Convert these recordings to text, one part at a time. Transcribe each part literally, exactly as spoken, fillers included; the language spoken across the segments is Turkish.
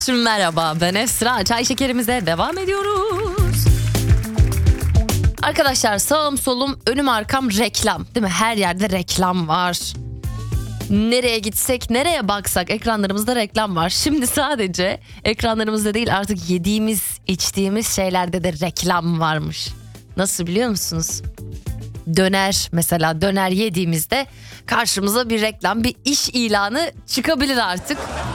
Merhaba, ben Esra. Çay şekerimize devam ediyoruz. Arkadaşlar, sağım solum önüm arkam reklam, değil mi? Her yerde reklam var. Nereye gitsek, nereye baksak ekranlarımızda reklam var. Şimdi sadece ekranlarımızda değil, artık yediğimiz içtiğimiz şeylerde de reklam varmış. Nasıl, biliyor musunuz? Döner mesela, döner yediğimizde karşımıza bir reklam, bir iş ilanı çıkabilir artık.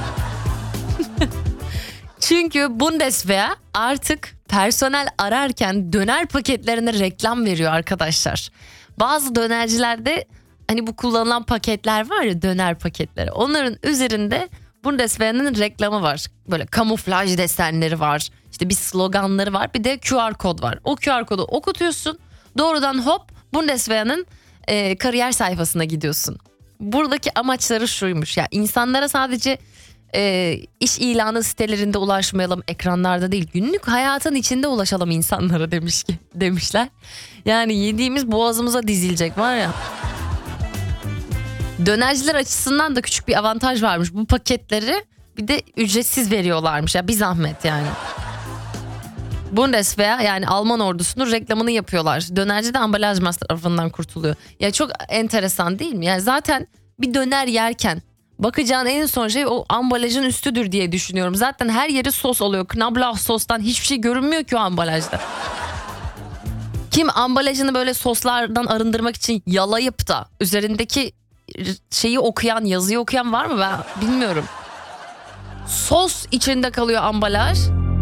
Çünkü Bundeswehr artık personel ararken döner paketlerine reklam veriyor arkadaşlar. Bazı dönercilerde hani bu kullanılan paketler var ya, döner paketleri. Onların üzerinde Bundeswehr'ın reklamı var. Böyle kamuflaj desenleri var. İşte bir sloganları var. Bir de Q R kod var. O Q R kodu okutuyorsun. Doğrudan hop Bundeswehr'ın e, kariyer sayfasına gidiyorsun. Buradaki amaçları şuymuş ya, insanlara sadece e, iş ilanı sitelerinde ulaşmayalım, ekranlarda değil, günlük hayatın içinde ulaşalım insanlara demiş ki demişler. Yani yediğimiz boğazımıza dizilecek var ya. Dönerciler açısından da küçük bir avantaj varmış. Bu paketleri bir de ücretsiz veriyorlarmış ya, bir zahmet yani. Bundeswehr yani Alman ordusunun reklamını yapıyorlar. Dönerci de ambalaj masrafından kurtuluyor. Ya çok enteresan değil mi? Yani zaten bir döner yerken bakacağın en son şey o ambalajın üstüdür diye düşünüyorum. Zaten her yeri sos oluyor. Knoblauch sostan hiçbir şey görünmüyor ki o ambalajda. Kim ambalajını böyle soslardan arındırmak için yalayıp da üzerindeki şeyi okuyan, yazıyı okuyan var mı, ben bilmiyorum. Sos içinde kalıyor ambalaj.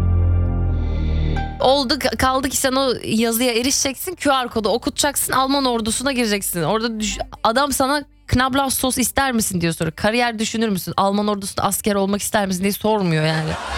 Oldu kaldı ki sen o yazıya erişeceksin, Q R kodu okutacaksın, Alman ordusuna gireceksin. Orada düş- adam sana Knoblauch sos ister misin diyor soruyor. Kariyer düşünür müsün? Alman ordusunda asker olmak ister misin diye sormuyor yani.